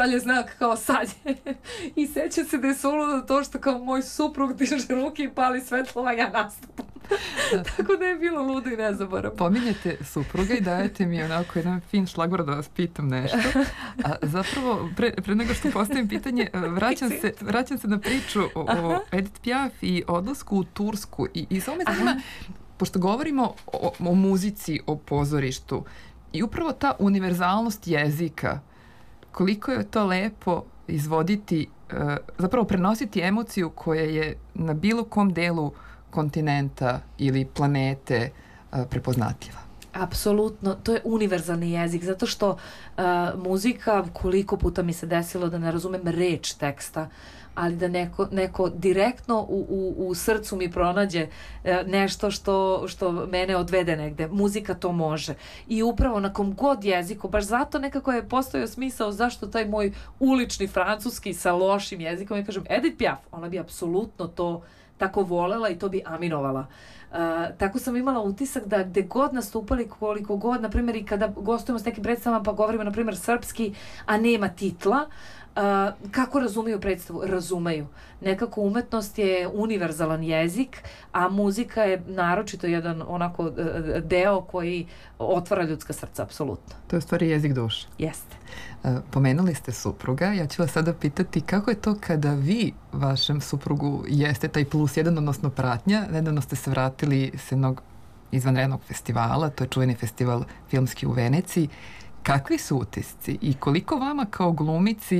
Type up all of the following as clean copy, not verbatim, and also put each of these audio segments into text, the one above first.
dalje znak kao sad je. I seća se da je suludo to što kao moj suprug diže ruke i pali svetlova, ja nastupam. Tako da je bilo ludo i nezaboravno. Pominjete supruga i dajete mi onako jedan fin šlagvor da vas pitam nešto. A zapravo, pre nego što postavim pitanje, vraćam se na priču o Edith Piaf i odlasku u Tursku. I samo me zanima, pošto govorimo o muzici, o pozorištu, i upravo ta univerzalnost jezika, koliko je to lepo izvoditi, zapravo prenositi emociju koja je na bilo kom delu kontinenta ili planete prepoznatljiva. Apsolutno, to je univerzalni jezik, zato što muzika, koliko puta mi se desilo da ne razumem reč teksta, ali da neko direktno u srcu mi pronađe nešto što mene odvede negde. Muzika to može. I upravo na kom god jeziku, baš zato nekako je postojao smisao zašto taj moj ulični francuski sa lošim jezikom, ja kažem Edith Piaf, ona bi apsolutno to tako volela i to bi aminovala. Tako sam imala utisak da gde god nastupali, koliko god, na primjer i kada gostujemo s nekim predstavama pa govorimo na primjer srpski, a nema titla, kako razumeju predstavu? Razumeju. Nekako umetnost je univerzalan jezik, a muzika je naročito jedan onako deo koji otvara ljudska srca, apsolutno. To je u stvari jezik duše. Jeste. Pomenuli ste supruga, ja ću vas sada pitati kako je to kada vi vašem suprugu jeste taj +1, odnosno pratnja. Nedavno ste se vratili s jednog izvanrednog festivala, to je čuveni festival filmski u Veneciji. Kakvi su utisci i koliko vama kao glumici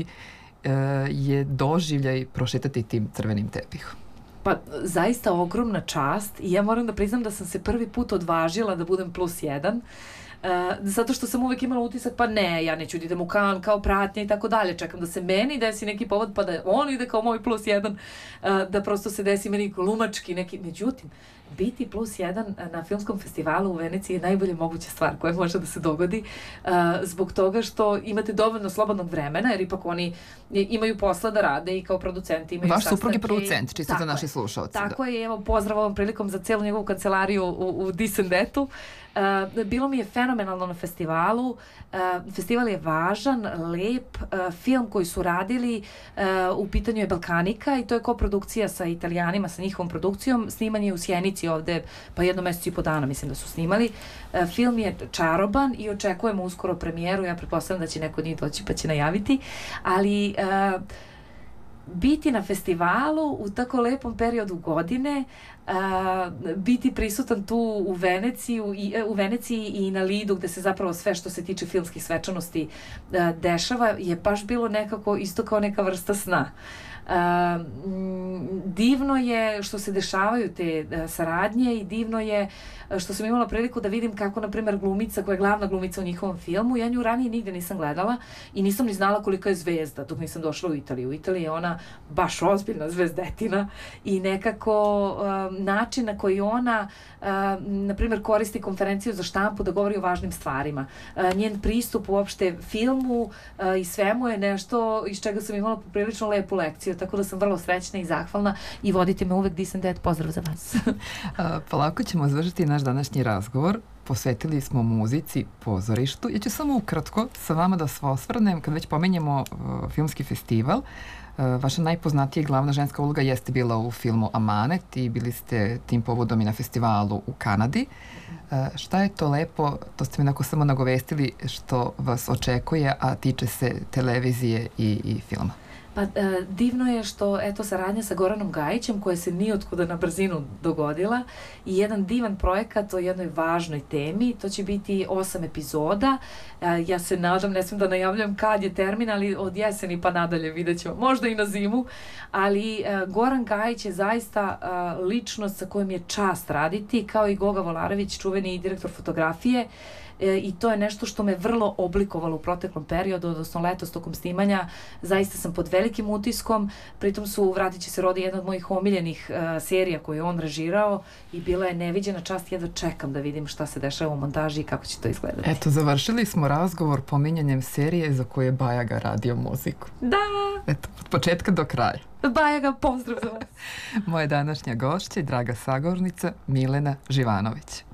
je doživljaj prošetati tim crvenim tepihom? Pa zaista ogromna čast i ja moram da priznam da sam se prvi put odvažila da budem +1, zato što sam uvek imala utisak pa ne, ja neću da idem u Kan kao pratnja i tako dalje, čekam da se meni desi neki povod pa da on ide kao moj +1, da prosto se desi meni glumački neki, međutim biti +1 na filmskom festivalu u Veneciji je najbolje moguća stvar koja može da se dogodi, zbog toga što imate dovoljno slobodnog vremena, jer ipak oni imaju posla da rade i kao producenti imaju sastanke. Vaš suprug je producent, čisto za naše slušalce. Tako je, evo pozdrav ovom prilikom za celu njegovu kancelariju u Disendetu. Bilo mi je fenomenalno na festivalu. Festival je važan, lep, film koji su radili, u pitanju je Balkanika i to je koprodukcija sa Italijanima, sa njihovom produkcijom. Snimanje je u Sjenici ovde, pa 1 mesec i po dana mislim da su snimali. Film je čaroban i očekujemo uskoro premijeru, ja pretpostavljam da će neko od njih doći pa će najaviti, ali biti na festivalu u tako lepom periodu godine, biti prisutan tu u Veneciji i na Lidu gde se zapravo sve što se tiče filmskih svečanosti dešava je baš bilo nekako isto kao neka vrsta sna. Divno je što se dešavaju te saradnje i divno je što sam imala priliku da vidim kako, na primjer, glumica koja je glavna glumica u njihovom filmu, ja nju ranije nigde nisam gledala i nisam ni znala kolika je zvezda dok nisam došla u Italiju. U Italiji je ona baš ozbiljna zvezdetina i nekako način na koji ona, na primjer, koristi konferenciju za štampu da govori o važnim stvarima. Njen pristup uopšte filmu i svemu je nešto iz čega sam imala poprilično lepu lekciju, tako da sam vrlo srećna i zahvalna i vodite me uvek Disendet, pozdrav za vas. Polako ćemo završiti naš današnji razgovor. Posvetili smo muzici, pozorištu. Ja ću samo ukratko sa vama da se osvrnem, kad već pomenjemo filmski festival. Vaša najpoznatija glavna ženska uloga jeste bila u filmu Amanet i bili ste tim povodom i na festivalu u Kanadi. Šta je to lepo, to ste mi onako samo nagovestili, što vas očekuje, a tiče se televizije i filma? Pa divno je što, eto, saradnja sa Goranom Gajićem koja se nijotkuda na brzinu dogodila i jedan divan projekat o jednoj važnoj temi. To će biti 8 epizoda. Ja se nadam, ne smijem da najavljujem kad je termin, ali od jeseni pa nadalje vidjet ćemo, možda i na zimu, ali Goran Gajić je zaista ličnost sa kojom je čast raditi, kao i Goga Volarević, čuveni direktor fotografije, i to je nešto što me vrlo oblikovalo u proteklom periodu, odnosno letos tokom snimanja. Zaista sam pod velikim utiskom, pritom Vratit će se rodi jedna od mojih omiljenih serija koju je on režirao i bila je neviđena čast, jedva čekam da vidim šta se dešava u montaži i kako će to izgledati. Eto, završili smo razgovor pominjanjem serije za koju je Bajaga radio muziku. Da! Eto, od početka do kraja. Bajaga, pozdrav za vas! Moja današnja gošća i draga sagovornica Milena Živanović.